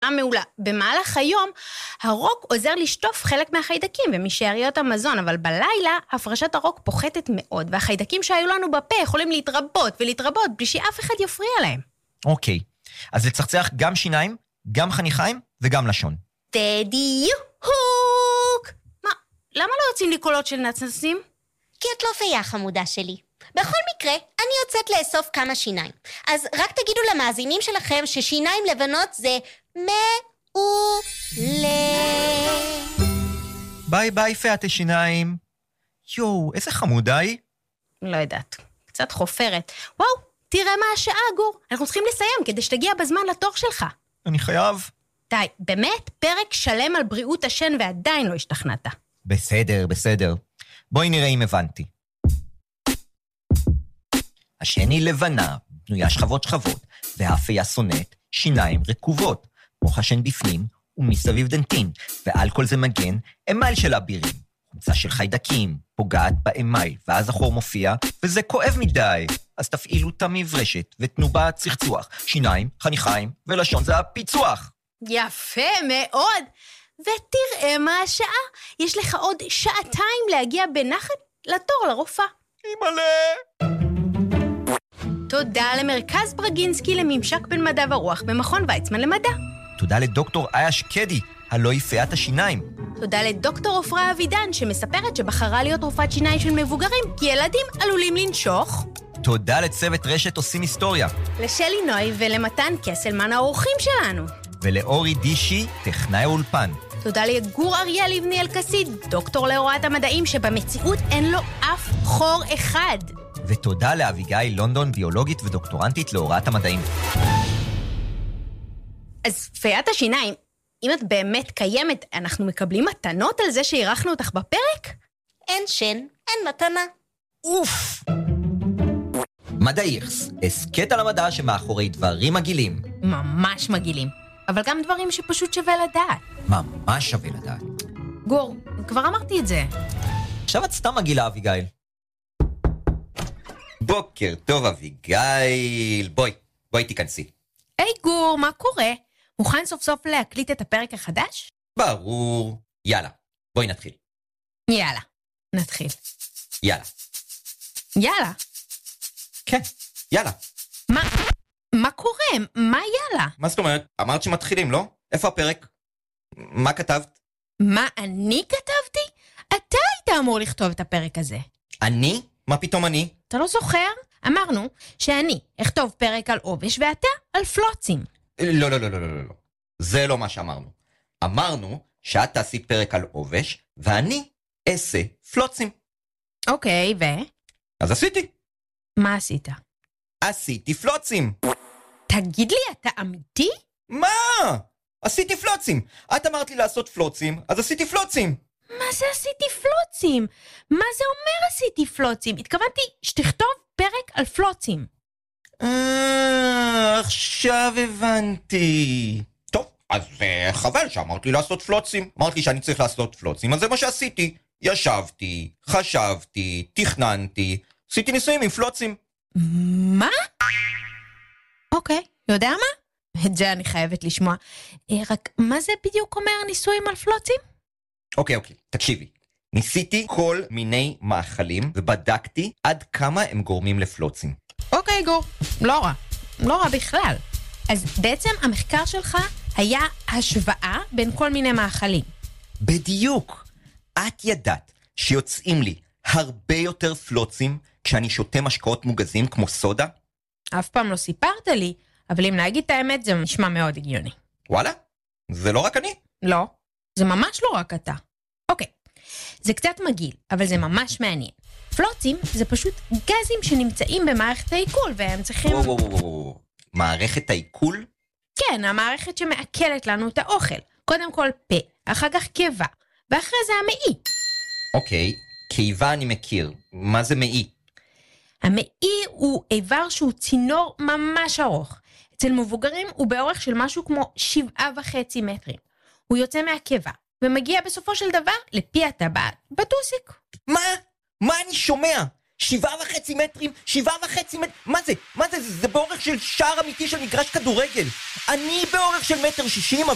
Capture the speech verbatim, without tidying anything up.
תוצאה מעולה. במהלך היום, הרוק עוזר לשטוף חלק מהחיידקים ומשאריות המזון, אבל בלילה הפרשת הרוק פוחתת מאוד, והחיידקים שהיו לנו בפה יכולים להתרבות ולהתרבות בלי שאף אחד יפריע להם. אוקיי, אז לצחצח גם שיניים, גם חניכיים וגם לשון. בדיוק! מה, למה לא יוצאים לי קולות של נצנסים? כי את לא פייה חמודה שלי. בכל מקרה, אני יוצאת לאסוף כמה שיניים. אז רק תגידו למאזינים שלכם ששיניים לבנות זה מעולה. ביי ביי פיית השיניים. יואו, איזה חמודה היא. לא יודעת, קצת חופרת. וואו, תראה מה השעה, גור. אנחנו צריכים לסיים כדי שתגיע בזמן לתור שלך. אני חייב. די, באמת פרק שלם על בריאות השן ועדיין לא השתכנעת. בסדר, בסדר. בואי נראה אם הבנתי. השן היא לבנה, בנויה שכבות שכבות, והאפייה שונאת שיניים רקובות, מוח השן בפנים ומסביב דנטין, ועל כל זה מגן אמייל של אבירים, חומצה של חיידקים, פוגעת באמייל, ואז החור מופיע, וזה כואב מדי. אז תפעילו את המברשת, ותנו בה צחצוח, שיניים, חניכיים, ולשון זה הפיצוח. יפה מאוד. ותראה מה השעה. יש לך עוד שעתיים להגיע בנחת לתור לרופאה. אימא'לה. תודה למרכז ברגינסקי לממשק בין מדע ורוח במכון ויצמן למדע. תודה לדוקטור איה שקדי, הלא היא פיית השיניים. תודה לדוקטור עופרה אבידן, שמספרת שבחרה להיות רופאת שיניים של מבוגרים, כי ילדים עלולים לנשוך. תודה לצוות רשת עושים היסטוריה. לשלי נוי ולמתן קסלמן האורחים שלנו. ולאורי דישי, טכנאי אולפן. תודה לגור אריה לבני אלקסיד, דוקטור להוראת המדעים, שבמציאות אין לו אף חור אחד. ותודה לאביגיל לונדון, ביולוגית ודוקטורנטית להוראת המדעים. אז פיית השיניים, אם את באמת קיימת, אנחנו מקבלים מתנות על זה שהירחנו אותך בפרק? אין שן, אין מתנה. אוף! מדעיכס, הסקט על המדע שמאחורי דברים מגילים. ממש מגילים, אבל גם דברים שפשוט שווה לדעת. ממש שווה לדעת. גור, כבר אמרתי את זה. עכשיו את סתם מגילה, אביגיל. בוקר טוב, אביגיל. בואי, בואי תיכנסי. היי גור, מה קורה? מוכן סוף סוף להקליט את הפרק החדש? ברור. יאללה, בואי נתחיל. יאללה, נתחיל. יאללה. יאללה? כן, יאללה. מה? מה קורה? מה יאללה? מה זאת אומרת? אמרת שמתחילים, לא? איפה הפרק? מה כתבת? מה אני כתבתי? אתה היית אמור לכתוב את הפרק הזה. אני? מה פתאום אני? אתה לא זוכר? אמרנו שאני אכתוב פרק על עובש ואתה על פלוצים. לא, לא, לא, לא, לא, לא. זה לא מה שאמרנו. אמרנו שאת תעשי פרק על עובש, ואני אעשה פלוצים. אוקיי, ו? אז עשיתי. מה עשית? עשיתי פלוצים. תגיד לי, אתה אמיתי? מה? עשיתי פלוצים. את אמרת לי לעשות פלוצים, אז עשיתי פלוצים. מה זה עשיתי פלוצים? מה זה אומר עשיתי פלוצים? התכוונתי שתכתוב פרק על פלוצים. אה, עכשיו הבנתי. טוב, אז חבל שאמרת לי לעשות פלוצים. אמרת לי שאני צריך לעשות פלוצים, אז זה מה שעשיתי. ישבתי, חשבתי, תכננתי, עשיתי ניסויים עם פלוצים. מה? אוקיי, יודע מה? את זה אני חייבת לשמוע. רק מה זה בדיוק אומר ניסויים על פלוצים? אוקיי, אוקיי, תקשיבי. ניסיתי כל מיני מאכלים ובדקתי עד כמה הם גורמים לפלוצים. אוקיי, גור, לא רע. לא רע בכלל. אז בעצם המחקר שלך היה השוואה בין כל מיני מאכלים. בדיוק. את ידעת שיוצאים לי הרבה יותר פלוצים כשאני שותה משקאות מוגזים כמו סודה? אף פעם לא סיפרת לי, אבל אם להגיד את האמת זה נשמע מאוד הגיוני. וואלה? זה לא רק אני? לא, זה ממש לא רק אתה. אוקיי, זה קצת מגעיל, אבל זה ממש מעניין. פלוצים זה פשוט גזים שנמצאים במערכת העיכול, והם צריכים... וואו, וואו, וואו. מערכת העיכול? כן, המערכת שמעכלת לנו את האוכל. קודם כל פה, אחר כך קיבה, ואחרי זה המעי. אוקיי, קיבה אני מכיר. מה זה מעי? המעי הוא איבר שהוא צינור ממש ארוך. אצל מבוגרים הוא באורך של משהו כמו שבעה וחצי מטרים. הוא יוצא מהקיבה, ומגיע בסופו של דבר לפי הטבעת בטוסיק. מה? מה אני שומע? שבעה וחצי מטרים? שבעה וחצי מטרים? מה זה? מה זה? זה באורך של שער אמיתי של מגרש כדורגל. אני באורך של מטר שישים,